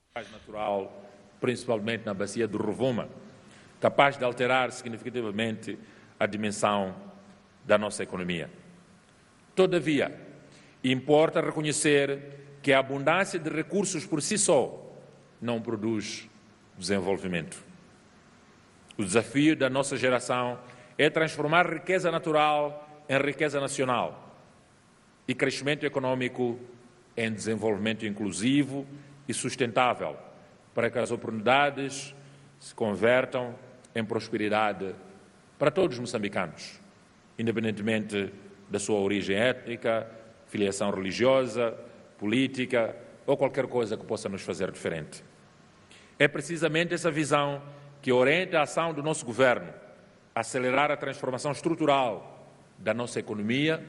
natural, principalmente na bacia do Rovuma, capaz de alterar significativamente a dimensão da nossa economia. Todavia, importa reconhecer que a abundância de recursos por si só não produz desenvolvimento. O desafio da nossa geração é transformar riqueza natural em riqueza nacional e crescimento econômico em desenvolvimento inclusivo e sustentável, para que as oportunidades se convertam em prosperidade para todos os moçambicanos, independentemente da sua origem étnica, filiação religiosa, política ou qualquer coisa que possa nos fazer diferente. É precisamente essa visão que orienta a ação do nosso governo, acelerar a transformação estrutural da nossa economia,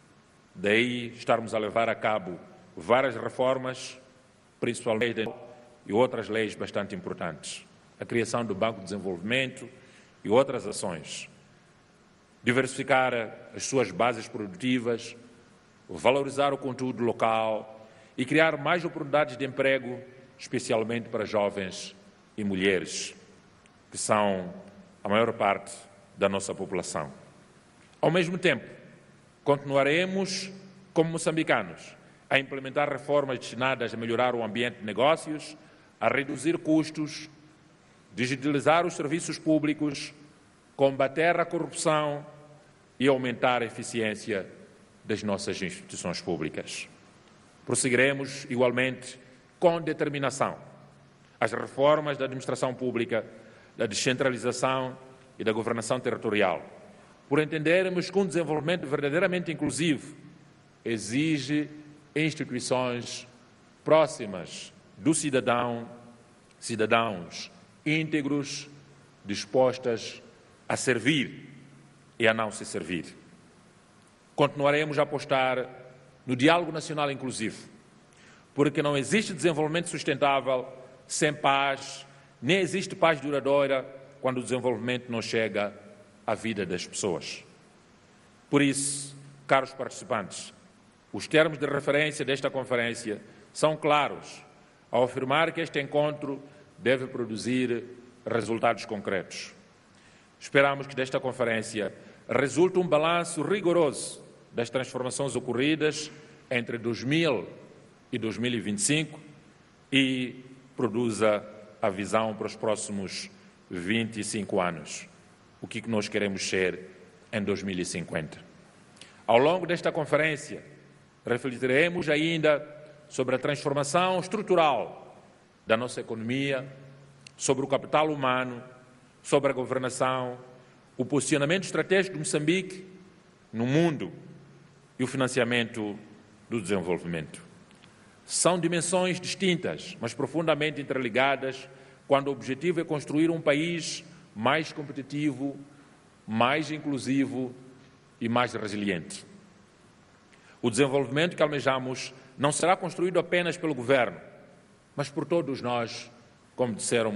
daí estarmos a levar a cabo várias reformas, principalmente e outras leis bastante importantes. A criação do Banco de Desenvolvimento e outras ações. Diversificar as suas bases produtivas, valorizar o conteúdo local e criar mais oportunidades de emprego, especialmente para jovens e mulheres, que são a maior parte da nossa população. Ao mesmo tempo, continuaremos, como moçambicanos, a implementar reformas destinadas a melhorar o ambiente de negócios, a reduzir custos, digitalizar os serviços públicos, combater a corrupção e aumentar a eficiência das nossas instituições públicas. Prosseguiremos, igualmente, com determinação, as reformas da administração pública, da descentralização e da governação territorial, por entendermos que um desenvolvimento verdadeiramente inclusivo exige instituições próximas do cidadão, cidadãos íntegros, dispostas a servir e a não se servir. Continuaremos a apostar no diálogo nacional inclusivo, porque não existe desenvolvimento sustentável sem paz, nem existe paz duradoura quando o desenvolvimento não chega à vida das pessoas. Por isso, caros participantes, os termos de referência desta conferência são claros ao afirmar que este encontro deve produzir resultados concretos. Esperamos que desta conferência resulte um balanço rigoroso das transformações ocorridas entre 2000 e 2025 e produza a visão para os próximos 25 anos, o que nós queremos ser em 2050. Ao longo desta conferência, refletiremos ainda sobre a transformação estrutural da nossa economia, sobre o capital humano, sobre a governação, o posicionamento estratégico de Moçambique no mundo e o financiamento do desenvolvimento. São dimensões distintas, mas profundamente interligadas, quando o objetivo é construir um país mais competitivo, mais inclusivo e mais resiliente. O desenvolvimento que almejamos não será construído apenas pelo governo, mas por todos nós, como disseram